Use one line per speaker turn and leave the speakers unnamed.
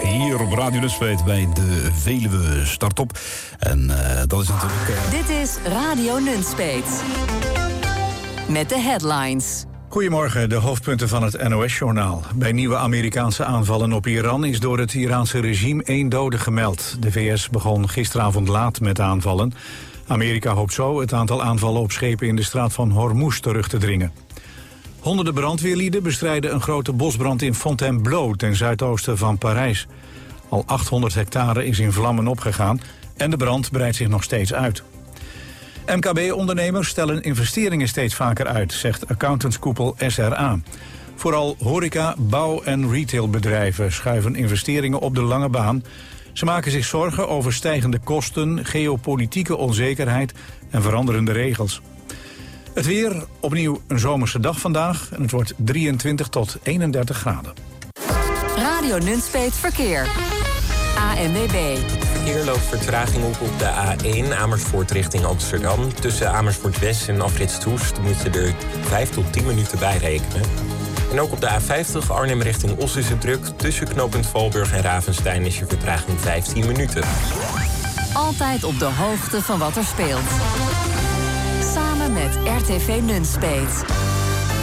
hier op Radio Nunspeet bij de Veluwe Startop. En dat is natuurlijk...
Dit is Radio Nunspeet. Met de headlines.
Goedemorgen, de hoofdpunten van het NOS-journaal. Bij nieuwe Amerikaanse aanvallen op Iran is door het Iraanse regime 1 dode gemeld. De VS begon gisteravond laat met aanvallen. Amerika hoopt zo het aantal aanvallen op schepen in de straat van Hormuz terug te dringen. Honderden brandweerlieden bestrijden een grote bosbrand in Fontainebleau ten zuidoosten van Parijs. Al 800 hectare is in vlammen opgegaan en de brand breidt zich nog steeds uit. MKB-ondernemers stellen investeringen steeds vaker uit, zegt accountantskoepel SRA. Vooral horeca, bouw- en retailbedrijven schuiven investeringen op de lange baan. Ze maken zich zorgen over stijgende kosten, geopolitieke onzekerheid en veranderende regels. Het weer, opnieuw een zomerse dag vandaag en het wordt 23 tot 31 graden.
Radio Nunspeet Verkeer. ANWB.
Verkeer loopt vertraging op de A1 Amersfoort richting Amsterdam. Tussen Amersfoort West en Afrit Soest moet je er 5 tot 10 minuten bij rekenen. En ook op de A50 Arnhem richting Os is het druk. Tussen knooppunt Valburg en Ravenstein is je vertraging 15 minuten.
Altijd op de hoogte van wat er speelt. Samen met RTV Nunspeet.